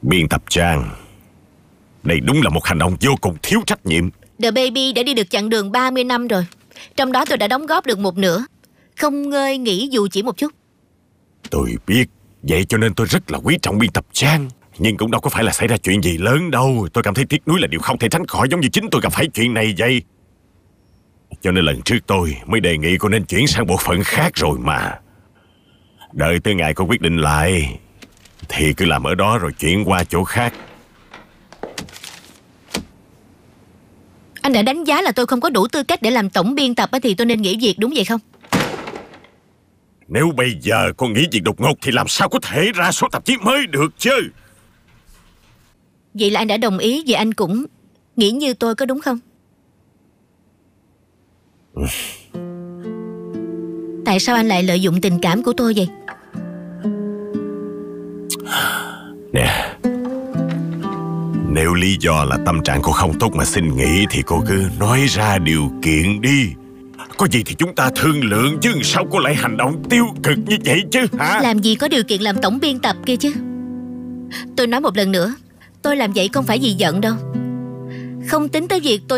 Biên tập Trang, đây đúng là một hành động vô cùng thiếu trách nhiệm. The Baby đã đi được chặng đường 30 năm rồi. Trong đó tôi đã đóng góp được một nửa, không ngơi nghỉ dù chỉ một chút. Tôi biết, vậy cho nên tôi rất là quý trọng biên tập Trang. Nhưng cũng đâu có phải là xảy ra chuyện gì lớn đâu. Tôi cảm thấy tiếc nuối là điều không thể tránh khỏi, giống như chính tôi gặp phải chuyện này vậy. Cho nên lần trước tôi mới đề nghị cô nên chuyển sang bộ phận khác rồi mà. Đợi tới ngày cô quyết định lại thì cứ làm ở đó rồi chuyển qua chỗ khác. Anh đã đánh giá là tôi không có đủ tư cách để làm tổng biên tập thì tôi nên nghỉ việc, đúng vậy không? Nếu bây giờ cô nghỉ việc đột ngột thì làm sao có thể ra số tạp chí mới được chứ? Vậy là anh đã đồng ý, vì anh cũng nghĩ như tôi, có đúng không? Tại sao anh lại lợi dụng tình cảm của tôi vậy? Nè, nếu lý do là tâm trạng cô không tốt mà xin nghỉ thì cô cứ nói ra điều kiện đi. Có gì thì chúng ta thương lượng chứ, sao cô lại hành động tiêu cực như vậy chứ hả? Làm gì có điều kiện làm tổng biên tập kia chứ. Tôi nói một lần nữa, tôi làm vậy không phải vì giận đâu. Không tính tới việc tôi